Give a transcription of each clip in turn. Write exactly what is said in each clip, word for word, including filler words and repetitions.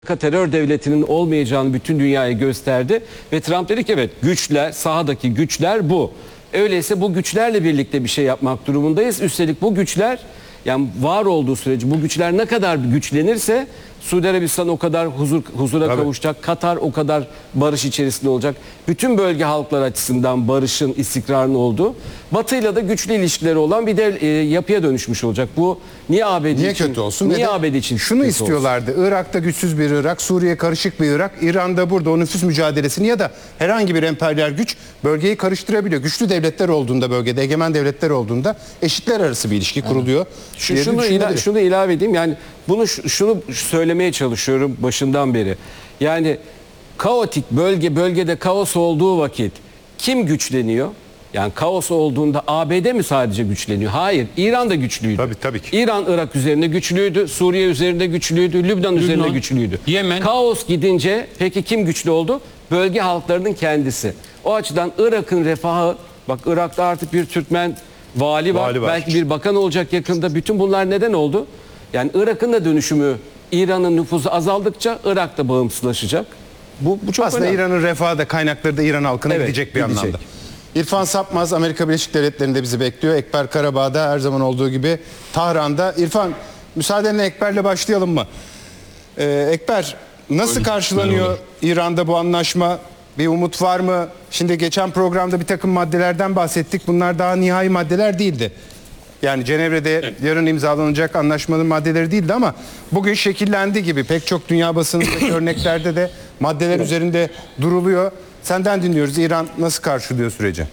terör devletinin olmayacağını bütün dünyaya gösterdi ve Trump dedi ki evet güçler, sahadaki güçler bu. Öyleyse bu güçlerle birlikte bir şey yapmak durumundayız. Üstelik bu güçler, yani var olduğu sürece bu güçler ne kadar güçlenirse Suudi Arabistan o kadar huzur, huzura Tabii. kavuşacak, Katar o kadar barış içerisinde olacak. Bütün bölge halklar açısından barışın, istikrarın olduğu, Batı'yla da güçlü ilişkileri olan bir de e, yapıya dönüşmüş olacak. Bu niye A B D Niye için? kötü olsun? Niye Ve de A B D için? şunu kötü istiyorlardı. Olsun? Irak'ta güçsüz bir Irak, Suriye karışık bir Irak, İran'da burada o nüfus mücadelesini ya da herhangi bir emperyal güç bölgeyi karıştırabiliyor. Güçlü devletler olduğunda bölgede, egemen devletler olduğunda eşitler arası bir ilişki kuruluyor. Şu, şunu, ila, şunu ilave edeyim, yani bunu şunu söylemeye çalışıyorum başından beri. Yani kaotik bölge bölgede kaos olduğu vakit kim güçleniyor? Yani kaos olduğunda A B D mi sadece güçleniyor? Hayır, İran da güçlüydü. Tabii, tabii ki. İran Irak üzerinde güçlüydü, Suriye üzerinde güçlüydü, Lübnan, Lübnan üzerinde güçlüydü. Yemen. Kaos gidince peki kim güçlü oldu? Bölge halklarının kendisi. O açıdan Irak'ın refahı, bak Irak'ta artık bir Türkmen vali var, Vali var. belki bir bakan olacak yakında. Bütün bunlar neden oldu? Yani Irak'ın da dönüşümü, İran'ın nüfusu azaldıkça Irak da bağımsızlaşacak. Bu, bu çok Aslında önemli. İran'ın refahı da kaynakları da İran halkına Evet, gidecek bir gidecek. anlamda. İrfan Sapmaz Amerika Birleşik Devletleri'nde bizi bekliyor. Ekber Karabağ'da her zaman olduğu gibi Tahran'da. İrfan, müsaadenle Ekber'le başlayalım mı? Ee, Ekber, nasıl karşılanıyor İran'da bu anlaşma? Bir umut var mı? Şimdi geçen programda bir takım maddelerden bahsettik. Bunlar daha nihai maddeler değildi. Yani Cenevre'de evet. yarın imzalanacak anlaşmanın maddeleri değildi ama bugün şekillendi gibi. Pek çok dünya basınındaki örneklerde de maddeler evet. üzerinde duruluyor. Senden dinliyoruz. İran nasıl karşılıyor süreci?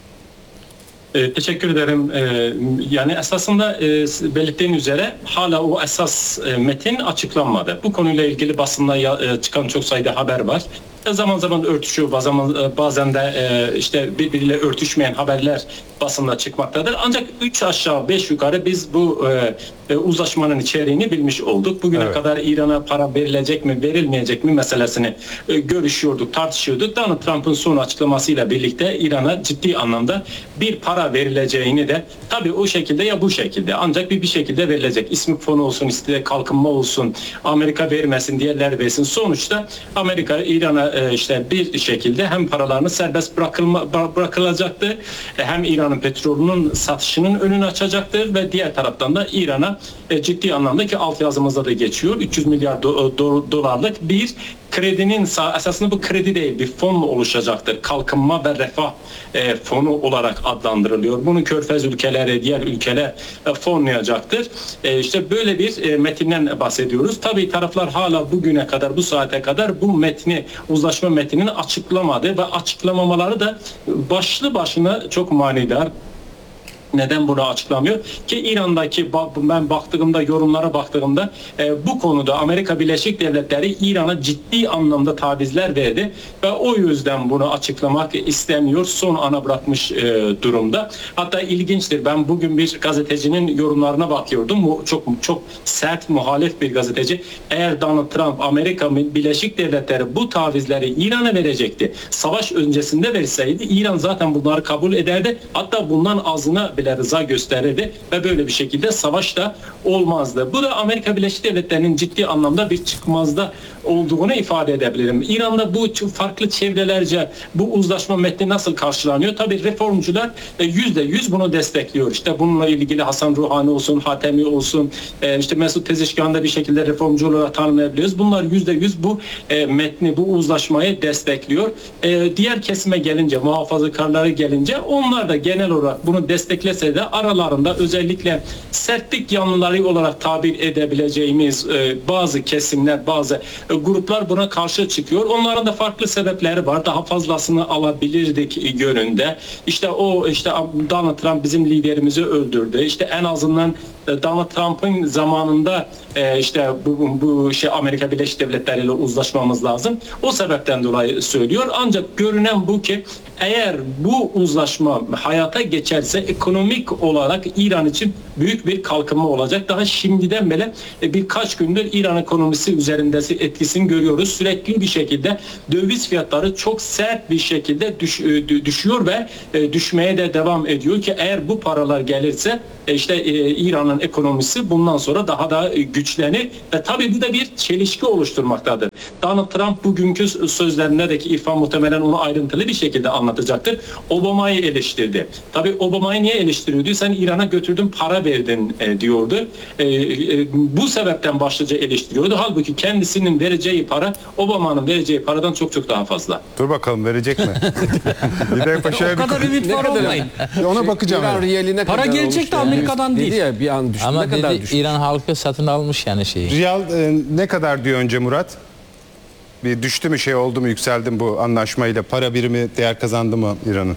E, teşekkür ederim. E, yani esasında e, belirttiğin üzere hala o esas e, metin açıklanmadı. Bu konuyla ilgili basında ya, e, çıkan çok sayıda haber var. E, zaman zaman örtüşüyor, bazen, bazen de e, işte birbiriyle örtüşmeyen haberler basında çıkmaktadır. Ancak üç aşağı beş yukarı biz bu e, e, uzlaşmanın içeriğini bilmiş olduk. Bugüne evet. kadar İran'a para verilecek mi, verilmeyecek mi meselesini e, görüşüyorduk, tartışıyorduk. Donald Trump'ın son açıklamasıyla birlikte İran'a ciddi anlamda bir para verileceğini de tabii o şekilde ya bu şekilde ancak bir bir şekilde verilecek. İsmi fonu olsun, işte kalkınma olsun, Amerika vermesin, diğerleri versin. Sonuçta Amerika İran'a e, işte bir şekilde hem paralarını serbest bırakılma, bırakılacaktır, hem İran'ın petrolünün satışının önünü açacaktır ve diğer taraftan da İran'a e, ciddi anlamda ki altyazımızda da geçiyor üç yüz milyar do, do, dolarlık bir kredinin esasında bu kredi değil bir fon oluşacaktır. Kalkınma ve refah e, fonu olarak adlandırılıyor. Bunu Körfez ülkeleri, diğer ülkeler e, fonlayacaktır. E, işte böyle bir e, metinden bahsediyoruz. Tabii taraflar hala bugüne kadar, bu saate kadar bu metni, uzlaşma metnini açıklamadı ve açıklamamaları da başlı başına çok manidar. Neden bunu açıklamıyor? Ki İran'daki ben baktığımda, yorumlara baktığımda e, bu konuda Amerika Birleşik Devletleri İran'a ciddi anlamda tavizler verdi ve o yüzden bunu açıklamak istemiyor. Son ana bırakmış e, durumda. Hatta ilginçtir. Ben bugün bir gazetecinin yorumlarına bakıyordum. Bu çok çok sert muhalif bir gazeteci. Eğer Donald Trump Amerika Birleşik Devletleri bu tavizleri İran'a verecekti. Savaş öncesinde verseydi İran zaten bunları kabul ederdi. Hatta bundan azına bile rıza gösterirdi ve böyle bir şekilde savaş da olmazdı. Bu da Amerika Birleşik Devletleri'nin ciddi anlamda bir çıkmazda olduğunu ifade edebilirim. İran'da bu farklı çevrelerce bu uzlaşma metni nasıl karşılanıyor? Tabii reformcular yüzde yüz bunu destekliyor. İşte bununla ilgili Hasan Ruhani olsun, Hatemi olsun, işte Mesut Pezeshkian'ı da bir şekilde reformcu olarak tanımlayabiliyoruz. Bunlar yüzde yüz bu metni, bu uzlaşmayı destekliyor. Diğer kesime gelince, muhafazakarları gelince onlar da genel olarak bunu desteklese de aralarında özellikle sertlik yanlıları olarak tabir edebileceğimiz bazı kesimler, bazı gruplar buna karşı çıkıyor. Onların da farklı sebepleri var. Daha fazlasını alabilirdik yönünde. İşte o işte Donald Trump bizim liderimizi öldürdü. İşte en azından Donald Trump'ın zamanında işte bu, bu şey Amerika Birleşik Devletleri ile uzlaşmamız lazım. O sebepten dolayı söylüyor. Ancak görünen bu ki eğer bu uzlaşma hayata geçerse ekonomik olarak İran için büyük bir kalkınma olacak. Daha şimdiden bile birkaç gündür İran ekonomisi üzerinde etkisini görüyoruz. Sürekli bir şekilde döviz fiyatları çok sert bir şekilde düş, düşüyor ve düşmeye de devam ediyor ki eğer bu paralar gelirse işte İran'ın ekonomisi bundan sonra daha da güçlü güçlenir ve tabii bu da bir çelişki oluşturmaktadır. Donald Trump bugünkü sözlerindeki İrfan muhtemelen onu ayrıntılı bir şekilde anlatacaktır. Obama'yı eleştirdi. Tabii Obama'yı niye eleştiriyordu? Sen İran'a götürdün, para verdin e, diyordu. E, e, bu sebepten başlıca eleştiriyordu. Halbuki kendisinin vereceği para Obama'nın vereceği paradan çok çok daha fazla. Dur bakalım verecek mi? Bir de paşaya O kadar bir... ümit Ne var kadar- olmayın. Ona bakacağım. İran yani. riyaline Para kadar gelecek olmuş de yani. Amerika'dan değil. Dedi ya bir an düştü. Ama Ne kadar dedi düştü? İran halkı satın almış yani şeyi. Riyal e, ne kadar diyor önce Murat? Bir düştü mü, şey oldu mu, yükseldi mi bu anlaşmayla? Para birimi değer kazandı mı İran'ın?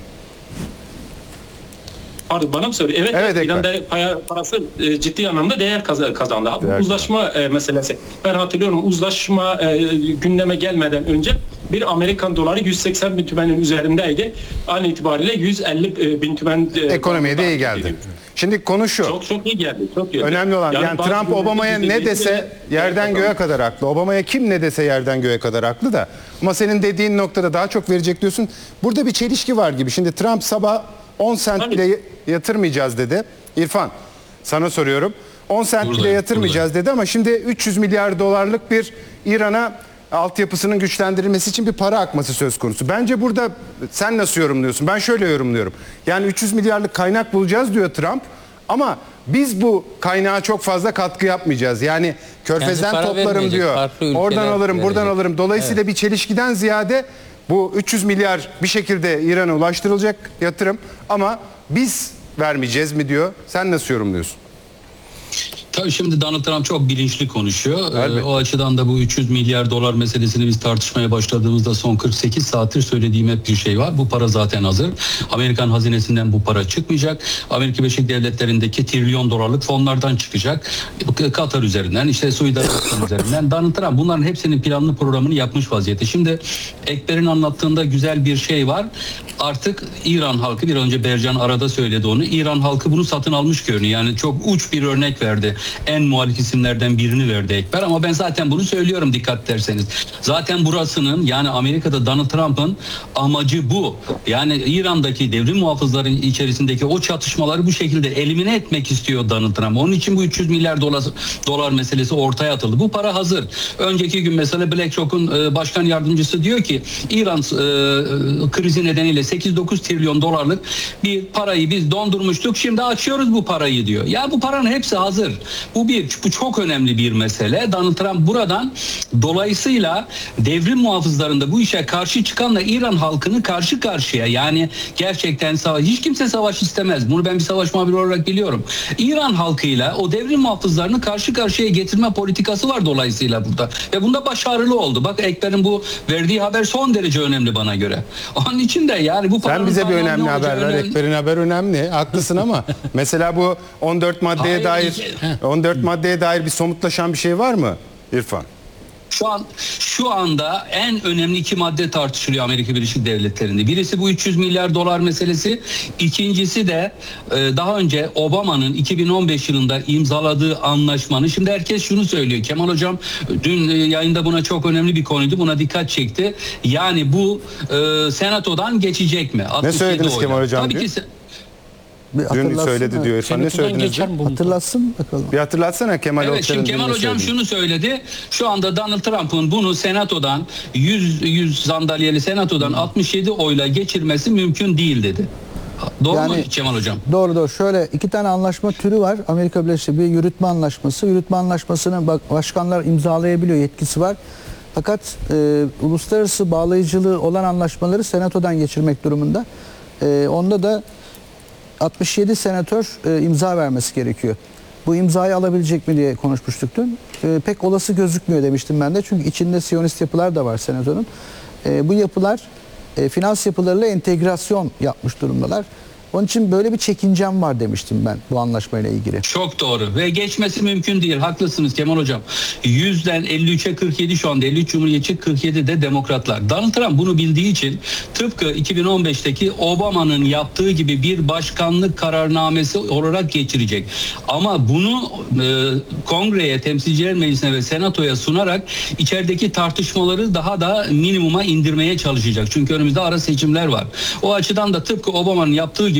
Pardon, bana mı söylüyor? Evet, Evet, evet Ekber. İran de- paya- parası e, ciddi anlamda değer kaz- kazandı. Bu Değer uzlaşma e, meselesi. Ben hatırlıyorum, uzlaşma e, gündeme gelmeden önce bir Amerikan doları yüz seksen bin tümenin üzerindeydi. An itibariyle yüz elli bin tümen e, Ekonomiye de iyi bandında geldi. gidiyor. Şimdi konu şu. Çok çok iyi geldi. Çok iyi. Önemli olan yani, bazı Trump ülkelerde Obama'ya yüzde ne yirmi dese bile yerden değer göğe kazandı. kadar haklı. Obama'ya kim ne dese yerden göğe kadar haklı da. Ama senin dediğin noktada daha çok verecek diyorsun. Burada bir çelişki var gibi. Şimdi Trump sabah on sent Tabii. bile yatırmayacağız dedi. İrfan sana soruyorum. on sent bile Buradayım, yatırmayacağız dedi ama şimdi üç yüz milyar dolarlık bir İran'a altyapısının güçlendirilmesi için bir para akması söz konusu. Bence burada sen nasıl yorumluyorsun? Ben şöyle yorumluyorum. Yani üç yüz milyarlık kaynak bulacağız diyor Trump ama biz bu kaynağa çok fazla katkı yapmayacağız. Yani Körfez'den para toplarım vermeyecek, diyor. farklı ülkeler Oradan alırım, buradan verecek. alırım. Dolayısıyla bir çelişkiden ziyade bu üç yüz milyar bir şekilde İran'a ulaştırılacak yatırım ama biz vermeyeceğiz mi diyor. Sen nasıl yorumluyorsun? Tabii şimdi Donald Trump çok bilinçli konuşuyor. Ee, Elbette. o açıdan da bu üç yüz milyar dolar meselesini biz tartışmaya başladığımızda son kırk sekiz saattir söylediğim hep bir şey var. Bu para zaten hazır. Amerikan hazinesinden bu para çıkmayacak. Amerika Birleşik Devletleri'ndeki trilyon dolarlık fonlardan çıkacak. Katar üzerinden, işte Suudi Arabistan üzerinden. Donald Trump bunların hepsinin planlı programını yapmış vaziyette. Şimdi Ekber'in anlattığında güzel bir şey var. Artık İran halkı, bir önce Bercan arada söyledi onu. İran halkı bunu satın almış görünüyor. Yani çok uç bir örnek verdi. En muhalif isimlerden birini verdi Ekber ama ben zaten bunu söylüyorum dikkat ederseniz. Zaten burasının yani Amerika'da Donald Trump'ın amacı bu. Yani İran'daki devrim muhafızların içerisindeki o çatışmaları bu şekilde elimine etmek istiyor Donald Trump. Onun için bu üç yüz milyar dolar, dolar meselesi ortaya atıldı. Bu para hazır. Önceki gün mesela BlackRock'un e, başkan yardımcısı diyor ki İran e, krizi nedeniyle sekiz dokuz trilyon dolarlık bir parayı biz dondurmuştuk. Şimdi açıyoruz bu parayı diyor. Ya bu paranın hepsi hazır. Bu bir, bu çok önemli bir mesele. Donald Trump buradan dolayısıyla devrim muhafızlarında bu işe karşı çıkanla İran halkını karşı karşıya, yani gerçekten savaş, hiç kimse savaş istemez. Bunu ben bir savaş muhabiri olarak biliyorum. İran halkıyla o devrim muhafızlarını karşı karşıya getirme politikası var dolayısıyla burada. Ve bunda başarılı oldu. Bak Ekber'in bu verdiği haber son derece önemli bana göre. Onun için de yani bu Sen bize bir önemli haber ver. Ekber'in haber önemli. Haklısın ama mesela bu on dört maddeye Hayır, dair iki- on dört maddeye dair bir somutlaşan bir şey var mı İrfan? Şu an şu anda en önemli iki madde tartışılıyor Amerika Birleşik Devletleri'nde. Birisi bu üç yüz milyar dolar meselesi. İkincisi de e, daha önce Obama'nın iki bin on beş yılında imzaladığı anlaşmanın. Şimdi herkes şunu söylüyor. Kemal Hocam dün e, yayında buna çok önemli bir konuydu. Buna dikkat çekti. Yani bu e, Senato'dan geçecek mi? altmış yedi söylediniz oyla. Kemal Hocam Tabii dün? ki se- Bir Dün hatırlatsın söyledi mı? diyor İrfan. Ne Senatodan söylediniz? geçer dün? mi bu? Hatırlatsın bakalım. Bir hatırlatsana Kemal Evet, Oktar'ın şimdi dün Kemal ne Hocam söylediğini. şunu söyledi. Şu anda Donald Trump'ın bunu Senato'dan yüz yüz sandalyeli Senato'dan altmış yedi oyla geçirmesi mümkün değil dedi. Doğru mu Yani- Kemal Hocam? Doğru doğru. Şöyle iki tane anlaşma türü var. Amerika Birleşik bir yürütme anlaşması. Yürütme anlaşmasını bak, başkanlar imzalayabiliyor, yetkisi var. Fakat e, uluslararası bağlayıcılığı olan anlaşmaları Senato'dan geçirmek durumunda. E, onda da altmış yedi senatör e, imza vermesi gerekiyor. Bu imzayı alabilecek mi diye konuşmuştuk dün. E, pek olası gözükmüyor demiştim ben de. Çünkü içinde Siyonist yapılar da var Senato'nun. E, bu yapılar e, finans yapılarıyla entegrasyon yapmış durumdalar. Onun için böyle bir çekincem var demiştim ben bu anlaşmayla ilgili. Çok doğru ve geçmesi mümkün değil. Haklısınız Kemal Hocam. Yüzden elli üçe kırk yedi şu anda. elli üç Cumhuriyetçi, kırk yedi de Demokratlar. Donald Trump bunu bildiği için tıpkı iki bin on beşteki Obama'nın yaptığı gibi bir başkanlık kararnamesi olarak geçirecek. Ama bunu e, Kongreye, Temsilciler Meclisi'ne ve Senato'ya sunarak içerideki tartışmaları daha da minimuma indirmeye çalışacak. Çünkü önümüzde ara seçimler var. O açıdan da tıpkı Obama'nın yaptığı gibi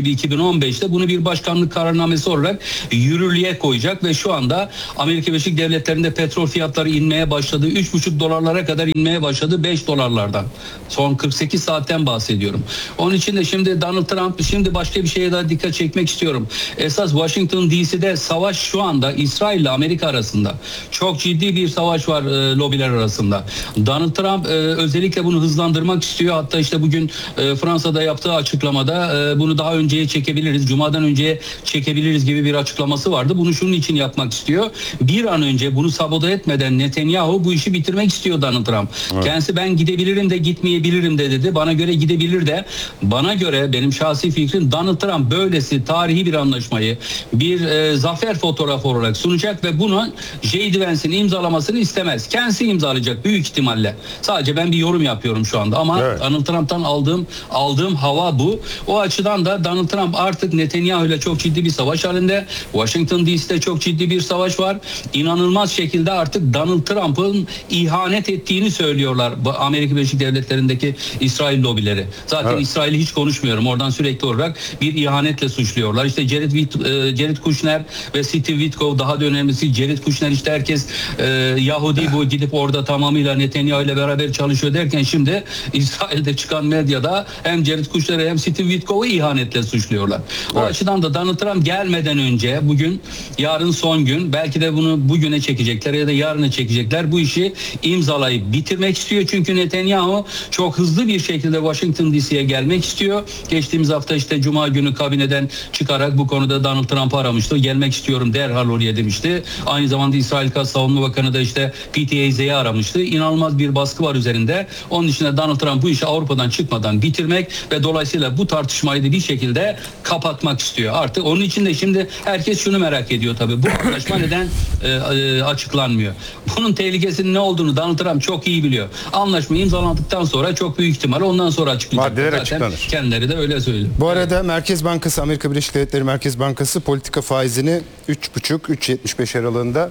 gibi iki bin on beşte bunu bir başkanlık kararnamesi olarak yürürlüğe koyacak ve şu anda Amerika Birleşik Devletleri'nde petrol fiyatları inmeye başladı. üç buçuk dolarlara kadar inmeye başladı beş dolarlardan. Son kırk sekiz saatten bahsediyorum. Onun için de şimdi Donald Trump, şimdi başka bir şeye daha dikkat çekmek istiyorum. Esas Washington D C'de savaş şu anda İsrail ile Amerika arasında. Çok ciddi bir savaş var e, lobiler arasında. Donald Trump e, özellikle bunu hızlandırmak istiyor. Hatta işte bugün e, Fransa'da yaptığı açıklamada e, bunu daha önceye çekebiliriz, Cuma'dan önceye çekebiliriz gibi bir açıklaması vardı. Bunu şunun için yapmak istiyor. Bir an önce bunu sabote etmeden Netanyahu bu işi bitirmek istiyor Donald Trump. Evet. Kendisi ben gidebilirim de gitmeyebilirim de dedi. Bana göre gidebilir de, bana göre benim şahsi fikrim Donald Trump böylesi tarihi bir anlaşmayı bir e, zafer fotoğrafı olarak sunacak ve bunu J D Vance'in imzalamasını istemez. Kendisi imzalayacak büyük ihtimalle. Sadece ben bir yorum yapıyorum şu anda ama evet. Donald Trump'tan aldığım aldığım hava bu. O açıdan da Donald Trump artık Netanyahu ile çok ciddi bir savaş halinde. Washington D C'de çok ciddi bir savaş var. İnanılmaz şekilde artık Donald Trump'ın ihanet ettiğini söylüyorlar Amerika Birleşik Devletleri'ndeki İsrail lobileri. Zaten evet. İsrail'i hiç konuşmuyorum. Oradan sürekli olarak bir ihanetle suçluyorlar. İşte Jared, Witt, e, Jared Kushner ve Steve Witkoff, daha da önemlisi Jared Kushner, işte herkes e, Yahudi bu, gidip orada tamamıyla Netanyahu ile beraber çalışıyor derken şimdi İsrail'de çıkan medyada hem Jared Kushner'e hem Steve Witkoff'u ihanetle suçluyorlar. O evet. açıdan da Donald Trump gelmeden önce, bugün yarın son gün, belki de bunu bugüne çekecekler ya da yarına çekecekler, bu işi imzalayıp bitirmek istiyor. Çünkü Netanyahu çok hızlı bir şekilde Washington D C'ye gelmek istiyor. Geçtiğimiz hafta işte Cuma günü kabineden çıkarak bu konuda Donald Trump'ı aramıştı. Gelmek istiyorum derhal oraya demişti. Aynı zamanda İsrail Savunma Bakanı da işte P T A Z'yi aramıştı. İnanılmaz bir baskı var üzerinde. Onun dışında Donald Trump bu işi Avrupa'dan çıkmadan bitirmek ve dolayısıyla bu tartışmayı da bir şekilde kapatmak istiyor. Artık onun için de şimdi herkes şunu merak ediyor tabii. Bu anlaşma neden e, e, açıklanmıyor? Bunun tehlikesinin ne olduğunu Donald Trump çok iyi biliyor. Anlaşma imzalandıktan sonra çok büyük ihtimal ondan sonra açıklayacak. Maddeler zaten açıklanır. Kendileri de öyle söylüyor. Bu arada evet. Merkez Bankası, Amerika Birleşik Devletleri Merkez Bankası politika faizini üç buçuk üç yetmiş beş aralığında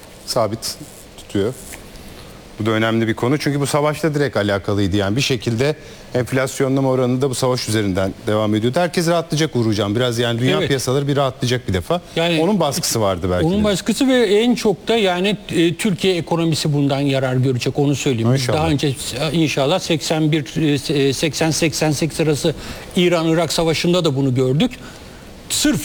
sabit tutuyor. Bu da önemli bir konu. Çünkü bu savaşla direkt alakalıydı. Yani bir şekilde enflasyonlama oranında bu savaş üzerinden devam ediyordu. Herkes rahatlayacak Uğurcan. Biraz yani dünya evet. piyasaları bir rahatlayacak bir defa. Yani onun baskısı vardı belki. Onun de. baskısı ve en çok da yani e, Türkiye ekonomisi bundan yarar görecek, onu söyleyeyim. İnşallah. Daha önce inşallah seksen bir seksen seksen sekiz arası İran-Irak Savaşı'nda da bunu gördük. Sırf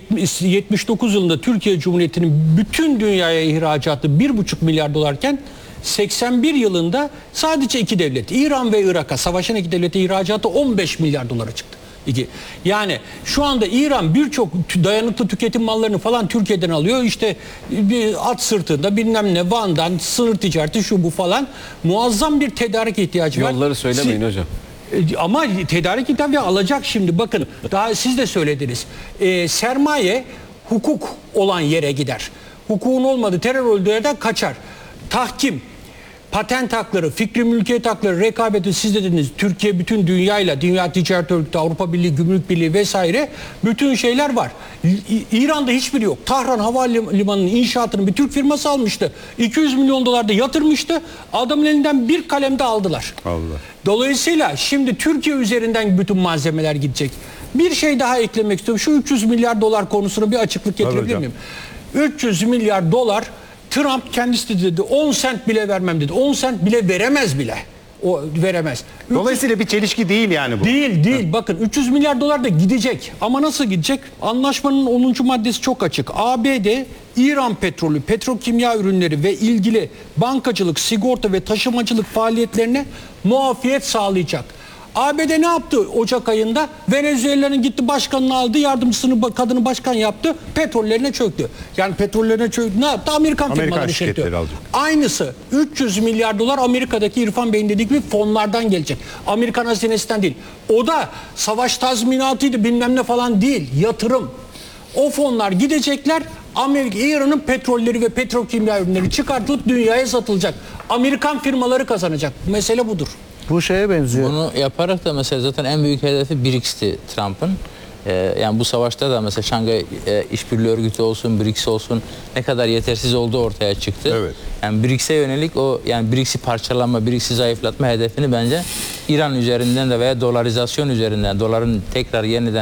yetmiş dokuz yılında Türkiye Cumhuriyeti'nin bütün dünyaya ihracatı bir buçuk milyar dolarken seksen bir yılında sadece iki devlet, İran ve Irak'a savaşan iki devlete ihracatı on beş milyar dolara çıktı. İki. Yani şu anda İran birçok dayanıklı tüketim mallarını falan Türkiye'den alıyor. İşte bir at sırtında bilmem ne, Van'dan sınır ticareti şu bu falan, muazzam bir tedarik ihtiyacı var. Yolları söylemeyin si- hocam. Ama tedarik tabii alacak şimdi. Bakın daha siz de söylediniz. Ee, sermaye hukuk olan yere gider. Hukukun olmadığı, terör öldüğü yerden kaçar. Tahkim, patent hakları, fikri mülkiyet hakları, rekabeti, siz dediniz, Türkiye bütün dünyayla, Dünya Ticaret Örgütü, Avrupa Birliği, Gümrük Birliği vesaire bütün şeyler var. İ- İran'da hiçbiri yok. Tahran Havalimanı'nın inşaatını bir Türk firması almıştı. iki yüz milyon dolar da yatırmıştı. Adamın elinden bir kalemde aldılar. Allah. Dolayısıyla şimdi Türkiye üzerinden bütün malzemeler gidecek. Bir şey daha eklemek istiyorum. Şu üç yüz milyar dolar konusuna bir açıklık getirebilir miyim? üç yüz milyar dolar Trump kendisi de dedi, on sent bile vermem dedi. on sent bile veremez bile. O veremez. Dolayısıyla bir çelişki değil yani bu. Değil değil. Hı. Bakın üç yüz milyar dolar da gidecek. Ama nasıl gidecek? Anlaşmanın onuncu maddesi çok açık. A B D İran petrolü, petrokimya ürünleri ve ilgili bankacılık, sigorta ve taşımacılık faaliyetlerine muafiyet sağlayacak. A B D ne yaptı Ocak ayında? Venezuela'nın gitti başkanını aldı, yardımcısını kadını başkan yaptı, petrollerine çöktü. Yani petrollerine çöktü. Ne yaptı? Amerikan, Amerikan firmaları şirketleri çöktü. alacak. Aynısı üç yüz milyar dolar Amerika'daki İrfan Bey'in dediği gibi fonlardan gelecek. Amerikan hazinesinden değil. O da savaş tazminatıydı bilmem ne falan değil. Yatırım. O fonlar gidecekler. Amerika, İran'ın petrolleri ve petrokimya ürünleri çıkartılıp dünyaya satılacak. Amerikan firmaları kazanacak. Mesele budur. Bu şeye benziyor. Bunu yaparak da mesela zaten en büyük hedefi B R I C S'ti Trump'ın. Ee, yani bu savaşta da mesela Şangay e, İşbirliği Örgütü olsun, B R I C S olsun ne kadar yetersiz olduğu ortaya çıktı. Evet. Yani B R I C S'e yönelik o yani B R I C S'i parçalanma, B R I C S'i zayıflatma hedefini bence İran üzerinden de veya dolarizasyon üzerinden, doların tekrar yeniden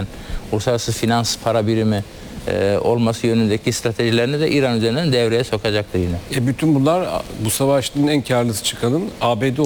uluslararası finans para birimi e, olması yönündeki stratejilerini de İran üzerinden devreye sokacaktır yine. E bütün bunlar bu savaşın en karlısı çıkanın A B D